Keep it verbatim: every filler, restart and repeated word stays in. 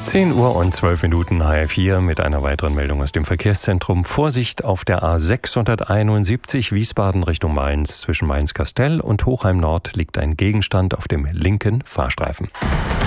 zehn Uhr und zwölf Minuten H F vier mit einer weiteren Meldung aus dem Verkehrszentrum. Vorsicht auf der A sechshunderteinundsiebzig Wiesbaden Richtung Mainz. Zwischen Mainz-Kastel und Hochheim Nord liegt ein Gegenstand auf dem linken Fahrstreifen.